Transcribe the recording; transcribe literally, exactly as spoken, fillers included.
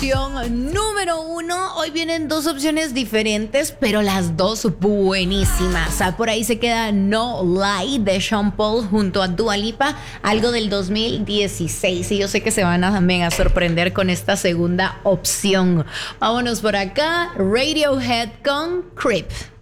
Opción número uno. Hoy vienen dos opciones diferentes, pero las dos buenísimas. Ah, Por ahí se queda No Lie de Sean Paul junto a Dua Lipa, algo del dos mil dieciséis. Y yo sé que se van a también a sorprender con esta segunda opción. Vámonos por acá. Radiohead con Creep.